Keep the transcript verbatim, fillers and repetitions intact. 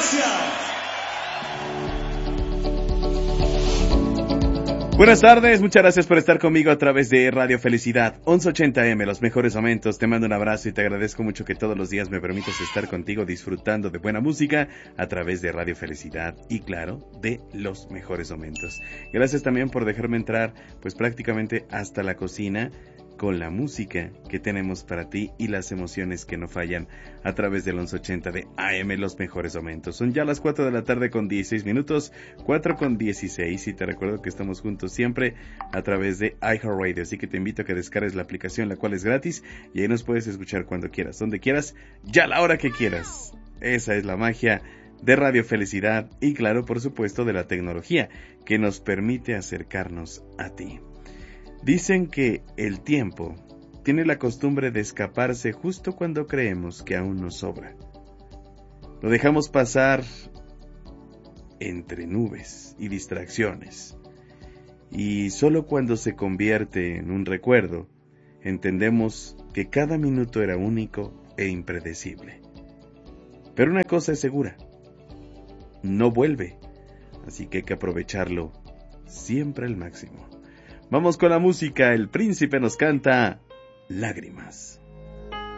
Gracias. Buenas tardes, muchas gracias por estar conmigo a través de Radio Felicidad, once ochenta eme, los mejores momentos. Te mando un abrazo y te agradezco mucho que todos los días me permitas estar contigo disfrutando de buena música a través de Radio Felicidad y, claro, de los mejores momentos. Gracias también por dejarme entrar, pues prácticamente hasta la cocina, con la música que tenemos para ti y las emociones que no fallan a través del once ochenta de A M, los mejores momentos. Son ya las cuatro de la tarde con dieciséis minutos, cuatro con dieciséis, y te recuerdo que estamos juntos siempre a través de iHeartRadio, así que te invito a que descargues la aplicación, la cual es gratis, y ahí nos puedes escuchar cuando quieras, donde quieras, ya a la hora que quieras. Esa es la magia de Radio Felicidad y, claro, por supuesto, de la tecnología que nos permite acercarnos a ti. Dicen que el tiempo tiene la costumbre de escaparse justo cuando creemos que aún nos sobra. Lo dejamos pasar entre nubes y distracciones. Y solo cuando se convierte en un recuerdo, entendemos que cada minuto era único e impredecible. Pero una cosa es segura, no vuelve, así que hay que aprovecharlo siempre al máximo. Vamos con la música. El Príncipe nos canta Lágrimas.